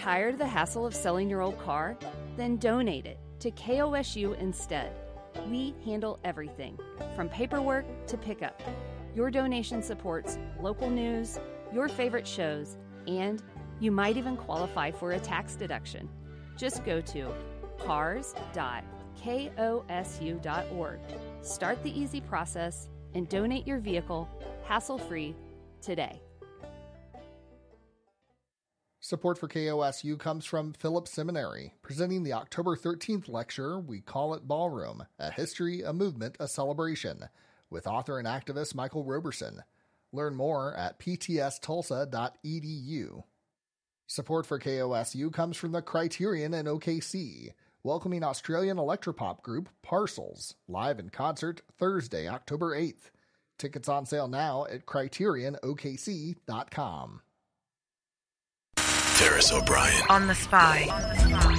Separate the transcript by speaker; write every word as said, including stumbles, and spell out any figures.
Speaker 1: Tired of the hassle of selling your old car? Then donate it to K O S U instead. We handle everything, from paperwork to pickup. Your donation supports local news, your favorite shows, and you might even qualify for a tax deduction. Just go to cars dot kosu dot org. Start the easy process and donate your vehicle hassle-free today.
Speaker 2: Support for K O S U comes from Phillips Seminary, presenting the October thirteenth lecture, We Call It Ballroom, A History, a Movement, a Celebration, with author and activist Michael Roberson. Learn more at p t s tulsa dot e d u. Support for K O S U comes from the Criterion in O K C, welcoming Australian electropop group Parcels, live in concert Thursday, October eighth. Tickets on sale now at criterion o k c dot com.
Speaker 3: Ferris O'Brien
Speaker 4: on The Spy.